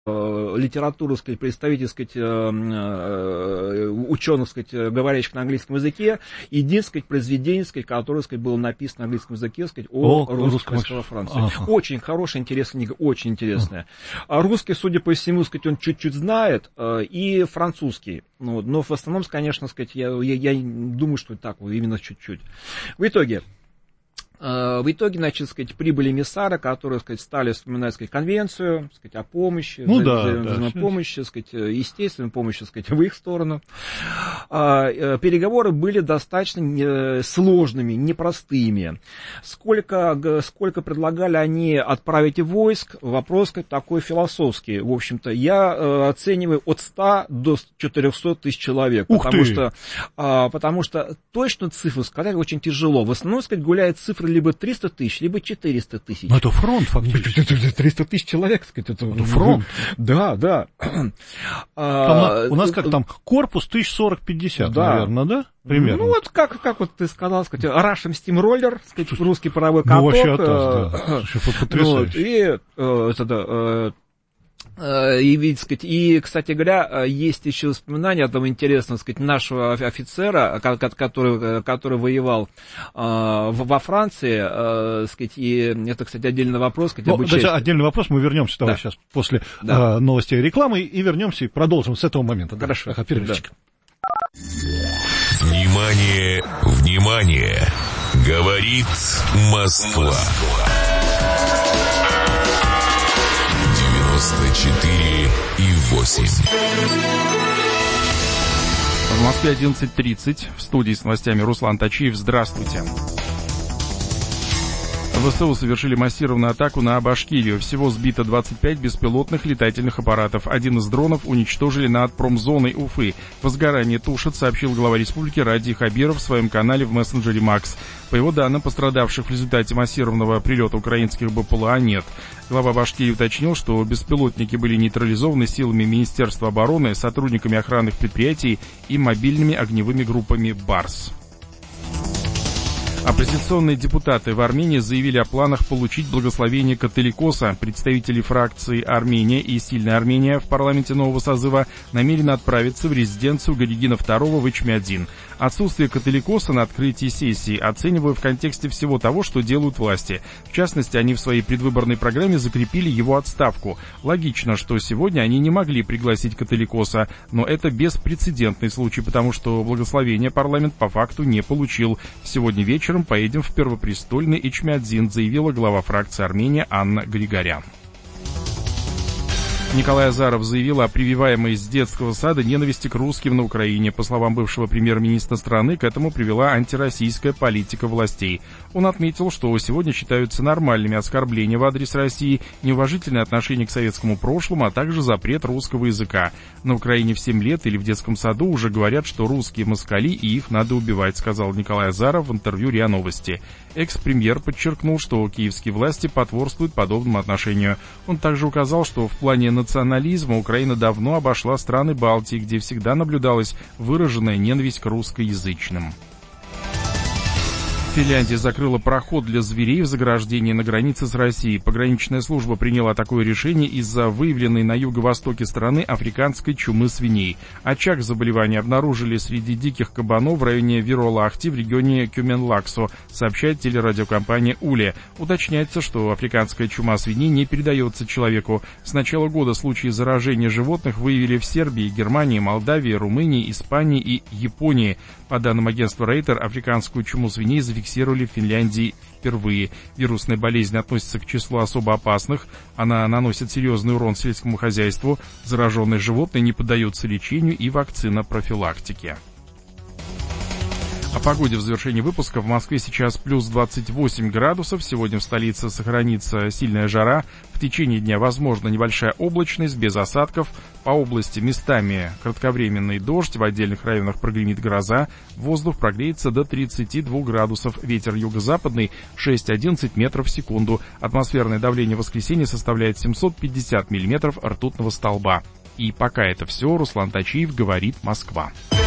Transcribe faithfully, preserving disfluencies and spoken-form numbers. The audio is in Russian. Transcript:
литературу, сказать, представителей, сказать, ученых, сказать, говорящих на английском языке, единственное, сказать, произведение, сказать, которое, сказать, было написано на английском языке, сказать, о, о русском языке во Франции. Ага. Очень хорошая, интересная книга, очень интересная. А русский, судя по всему, сказать, он чуть-чуть знает, и французский. Ну, но в основном, конечно, сказать, я, я, я думаю, что так, именно чуть-чуть. В итоге, В итоге, значит, сказать, прибыли эмиссары, которые, сказать, стали вспоминать, сказать, конвенцию, сказать, о помощи, ну, да, да, помощи, сказать, естественной помощи, сказать, в их сторону. Переговоры были достаточно сложными, непростыми. Сколько, сколько предлагали они отправить войск, вопрос, сказать, такой философский. В общем-то, я оцениваю от ста до четырехсот тысяч человек. Ух потому ты! что, потому что точно цифру сказать очень тяжело. В основном, сказать, гуляет цифры либо триста тысяч, либо четыреста тысяч. Ну, это фронт, фактически. триста тысяч человек, сказать, это, это фронт. Да, да. А, у нас как там, корпус тысяч сорок-пятьдесят, да. Наверное, да? Примерно. Ну, вот как, как вот ты сказал, сказать, Russian Steamroller, сказать, русский паровой каток. Ну, вообще, атас, да. Потрясающе. Вот, и, это, да, И, ведь, сказать, и, кстати говоря, есть еще воспоминания о том интересном, сказать, нашего офицера, который, который воевал во Франции, сказать, и это, кстати, отдельный вопрос. Сказать, ну, это отдельный вопрос, мы вернемся да. сейчас после да. новостей и рекламы, и вернемся и продолжим с этого момента. Хорошо. Да. Перерывчик. Внимание, внимание, говорит Москва. четыре и восемь. В Москве одиннадцать тридцать. В студии с новостями Руслан Тачиев. Здравствуйте. ВСУ совершили массированную атаку на Башкирию. Всего сбито двадцать пять беспилотных летательных аппаратов. Один из дронов уничтожили над промзоной Уфы. Возгорание тушит, сообщил глава республики Ради Хабиров в своем канале в мессенджере Макс. По его данным, пострадавших в результате массированного прилета украинских БПЛА нет. Глава Башкирии уточнил, что беспилотники были нейтрализованы силами Министерства обороны, сотрудниками охранных предприятий и мобильными огневыми группами БАРС. Оппозиционные депутаты в Армении заявили о планах получить благословение католикоса. Представители фракции «Армения» и «Сильная Армения» в парламенте нового созыва намерены отправиться в резиденцию Горегина второго в Ичмядин. Отсутствие католикоса на открытии сессии оцениваю в контексте всего того, что делают власти. В частности, они в своей предвыборной программе закрепили его отставку. Логично, что сегодня они не могли пригласить католикоса, но это беспрецедентный случай, потому что благословение парламент по факту не получил. Сегодня вечером поедем в первопрестольный Ичмядин, заявила глава фракции «Армения» Анна Григорян. Николай Азаров заявил о прививаемой с детского сада ненависти к русским на Украине. По словам бывшего премьер-министра страны, к этому привела антироссийская политика властей. Он отметил, что сегодня считаются нормальными оскорбления в адрес России, неуважительное отношение к советскому прошлому, а также запрет русского языка. На Украине в семь лет или в детском саду уже говорят, что русские москали и их надо убивать, сказал Николай Азаров в интервью РИА Новости. Экс-премьер подчеркнул, что киевские власти потворствуют подобному отношению. Он также указал, что в плане национализма Украина давно обошла страны Балтии, где всегда наблюдалась выраженная ненависть к русскоязычным. Финляндия закрыла проход для зверей в заграждении на границе с Россией. Пограничная служба приняла такое решение из-за выявленной на юго-востоке страны африканской чумы свиней. Очаг заболевания обнаружили среди диких кабанов в районе Виролахти в регионе Кюменлаксо, сообщает телерадиокомпания Уле. Уточняется, что африканская чума свиней не передается человеку. С начала года случаи заражения животных выявили в Сербии, Германии, Молдавии, Румынии, Испании и Японии. По данным агентства Рейтер, африканскую чуму свиней зафиксировали в Финляндии впервые. Вирусная болезнь относится к числу особо опасных. Она наносит серьезный урон сельскому хозяйству. Зараженные животные не поддаются лечению и вакцинопрофилактике. О погоде в завершении выпуска. В Москве сейчас плюс двадцать восемь градусов. Сегодня в столице сохранится сильная жара. В течение дня возможна небольшая облачность, без осадков. По области местами кратковременный дождь. В отдельных районах прогремит гроза. Воздух прогреется до тридцати двух градусов. Ветер юго-западный шесть-одиннадцать метров в секунду. Атмосферное давление в воскресенье составляет семьсот пятьдесят миллиметров ртутного столба. И пока это все. Руслан Тачиев, говорит Москва.